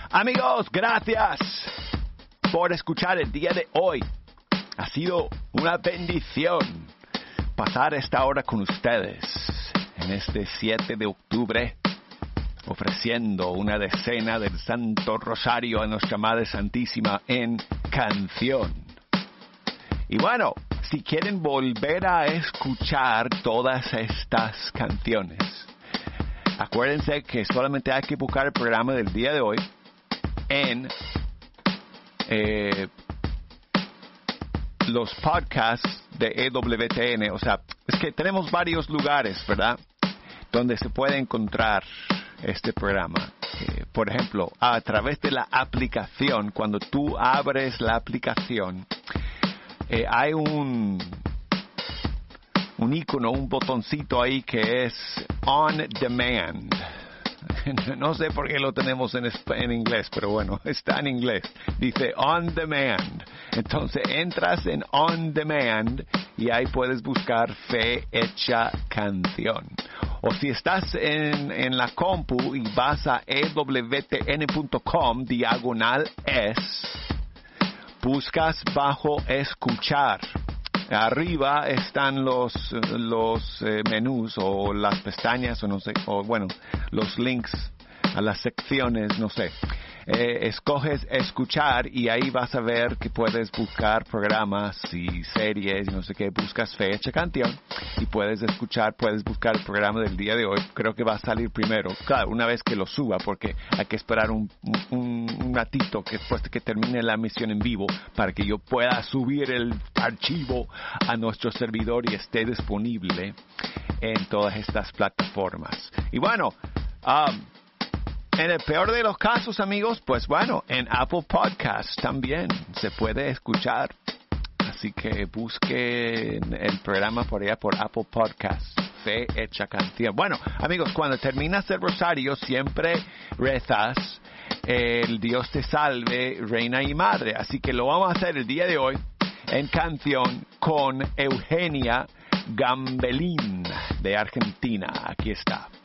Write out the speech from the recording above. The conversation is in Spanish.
Amigos, gracias por escuchar el día de hoy. Ha sido una bendición pasar esta hora con ustedes en este 7 de octubre, ofreciendo una decena del Santo Rosario a nuestra Madre Santísima en canción. Y bueno, si quieren volver a escuchar todas estas canciones, acuérdense que solamente hay que buscar el programa del día de hoy en los podcasts de EWTN. O sea, es que tenemos varios lugares, ¿verdad?, donde se puede encontrar este programa. Por ejemplo, a través de la aplicación, cuando tú abres la aplicación, hay un icono, un botoncito ahí que es On Demand. No sé por qué lo tenemos en inglés, pero bueno, está en inglés. Dice On Demand. Entonces entras en On Demand y ahí puedes buscar Fe Hecha Canción. O si estás en la compu y vas a ewtn.com/es, buscas bajo escuchar. Arriba están los menús o las pestañas o no sé, o bueno, los links a las secciones, no sé. Escoges escuchar y ahí vas a ver que puedes buscar programas y series y no sé qué. Buscas Fe Hecha Canción y puedes buscar el programa del día de hoy. Creo que va a salir primero, claro, una vez que lo suba, porque hay que esperar un ratito que después de que termine la emisión en vivo para que yo pueda subir el archivo a nuestro servidor y esté disponible en todas estas plataformas. Y bueno, en el peor de los casos, amigos, pues bueno, en Apple Podcasts también se puede escuchar. Así que busquen el programa por allá por Apple Podcasts, Fe Hecha Canción. Bueno, amigos, cuando terminas el rosario siempre rezas el Dios te salve, Reina y Madre. Así que lo vamos a hacer el día de hoy en canción con Eugenia Gambelín de Argentina. Aquí está.